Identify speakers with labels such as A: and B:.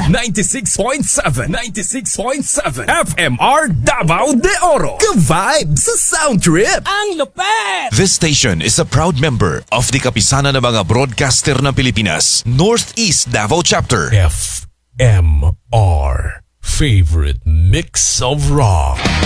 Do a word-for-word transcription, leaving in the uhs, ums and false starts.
A: ninety-six point seven, ninety-six point seven F M R Davao de Oro. Ka-vibe sa Sound Trip.
B: Ang lupet!
C: This station is a proud member of the Kapisanan ng mga Broadcaster ng Pilipinas, Northeast Davao Chapter.
D: F M R, favorite mix of rock.